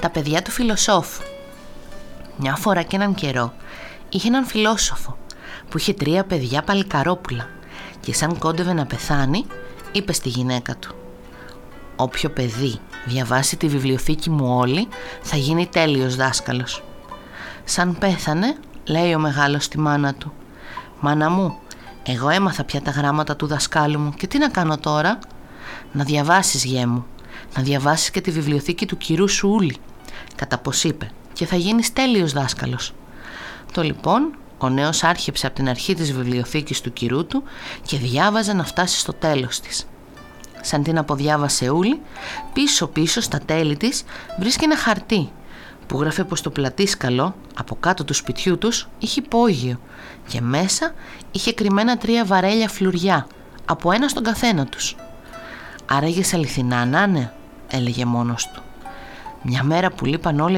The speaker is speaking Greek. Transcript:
Τα παιδιά του φιλοσόφου. Μια φορά και έναν καιρό είχε έναν φιλόσοφο που είχε 3 παιδιά παλικαρόπουλα και σαν κόντευε να πεθάνει είπε στη γυναίκα του: «Όποιο παιδί διαβάσει τη βιβλιοθήκη μου όλη θα γίνει τέλειος δάσκαλος». Σαν πέθανε, λέει ο μεγάλος στη μάνα του: «Μάνα μου, εγώ έμαθα πια τα γράμματα του δασκάλου μου και τι να κάνω τώρα?» «Να διαβάσεις, γιέ μου, να διαβάσεις και τη βιβλιοθήκη του κυρού σου ούλη», κατά πως είπε, «και θα γίνεις τέλειος δάσκαλος». Το λοιπόν ο νέος άρχιψε από την αρχή της βιβλιοθήκης του κυρού του και διάβαζε να φτάσει στο τέλος της. Σαν την αποδιάβασε ούλη, πίσω στα τέλη της βρίσκει ένα χαρτί που γράφε πως το πλατήσκαλο από κάτω του σπιτιού τους είχε υπόγειο και μέσα είχε κρυμμένα 3 βαρέλια φλουριά, από ένα στον καθένα τους. «Άραγες αληθινά να είναι», έλεγε μόνος του. Μια μέρα που λείπαν όλοι